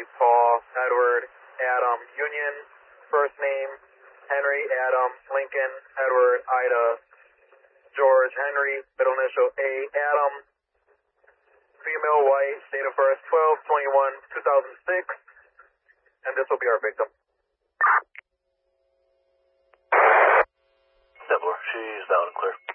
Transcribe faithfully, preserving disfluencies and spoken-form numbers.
Paul, Edward, Adam, Union, first name, Henry, Adam, Lincoln, Edward, Ida, George, Henry, middle initial A, Adam, female, white, date of birth twelve twenty-one two thousand six, and this will be our victim. Nebler, she's down and clear.